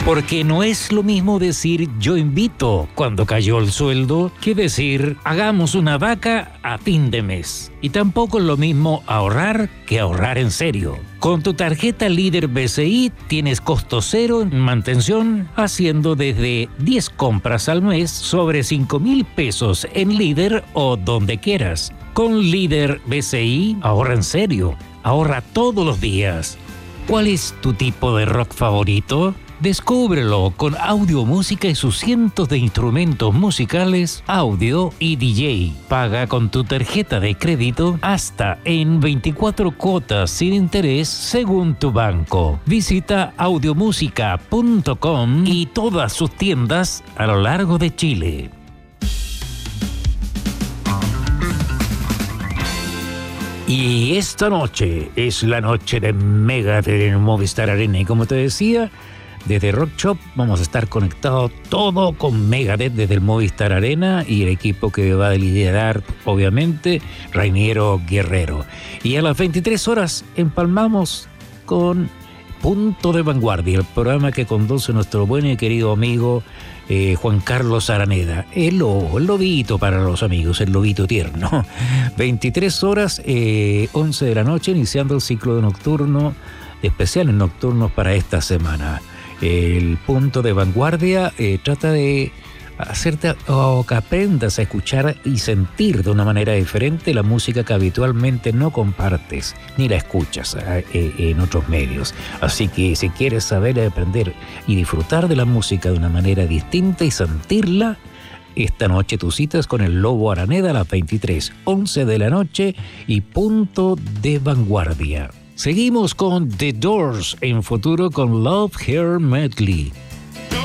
Porque no es lo mismo decir yo invito cuando cayó el sueldo que decir hagamos una vaca a fin de mes. Y tampoco es lo mismo ahorrar que ahorrar en serio. Con tu tarjeta Líder BCI tienes costo cero en mantención haciendo desde 10 compras al mes sobre 5,000 pesos en Líder o donde quieras. Con Líder BCI ahorra en serio, ahorra todos los días. ¿Cuál es tu tipo de rock favorito? Descúbrelo con audio, música y sus cientos de instrumentos musicales, audio y DJ. Paga con tu tarjeta de crédito hasta en 24 cuotas sin interés según tu banco. Visita audiomusica.com y todas sus tiendas a lo largo de Chile. Y esta noche es la noche de Megadeth en Movistar Arena. Y como te decía, desde Rock Shop vamos a estar conectados todo con Megadeth desde el Movistar Arena y el equipo que va a liderar, obviamente, Rainiero Guerrero. Y a las 23 horas empalmamos con Punto de Vanguardia, el programa que conduce nuestro buen y querido amigo Juan Carlos Araneda, el lobito para los amigos, el lobito tierno. 23 horas, 11 de la noche, iniciando el ciclo de nocturno, especiales nocturnos para esta semana. El Punto de Vanguardia trata de hacerte que aprendas a escuchar y sentir de una manera diferente la música que habitualmente no compartes ni la escuchas en otros medios. Así que si quieres saber, aprender y disfrutar de la música de una manera distinta y sentirla, esta noche tu cita es con el Lobo Araneda a las 23, 11 de la noche y Punto de Vanguardia. Seguimos con The Doors en futuro con Love Her Medley.